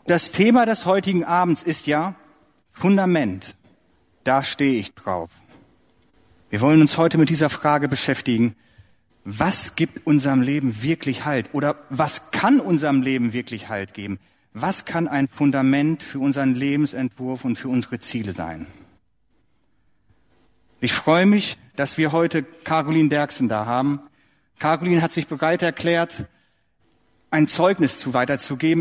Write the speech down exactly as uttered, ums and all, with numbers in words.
Das Thema des heutigen Abends ist ja Fundament. Da stehe ich drauf. Wir wollen uns heute mit dieser Frage beschäftigen. Was gibt unserem Leben wirklich Halt? Oder was kann unserem Leben wirklich Halt geben? Was kann ein Fundament für unseren Lebensentwurf und für unsere Ziele sein? Ich freue mich, dass wir heute Caroline Derksen da haben. Caroline hat sich bereit erklärt, ein Zeugnis zu weiterzugeben.